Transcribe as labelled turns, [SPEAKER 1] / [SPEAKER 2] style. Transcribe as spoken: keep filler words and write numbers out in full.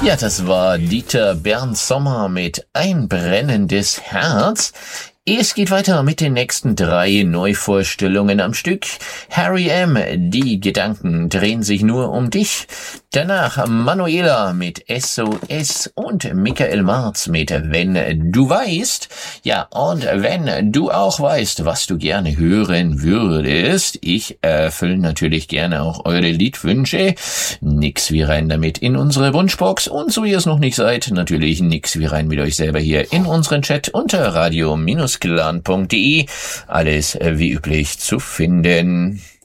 [SPEAKER 1] Ja, das war Dieter Bernd Sommer mit Ein brennendes Herz. Es geht weiter mit den nächsten drei Neuvorstellungen am Stück. Harry M., Die Gedanken drehen sich nur um dich. Danach Manuela mit S O S und Michael Marz mit Wenn du weißt. Ja, und wenn du auch weißt, was du gerne hören würdest, ich erfülle natürlich gerne auch eure Liedwünsche. Nix wie rein damit in unsere Wunschbox und so ihr es noch nicht seid, natürlich nix wie rein mit euch selber hier in unseren Chat unter radio Bindestrich clan punkt de. Alles wie üblich zu finden.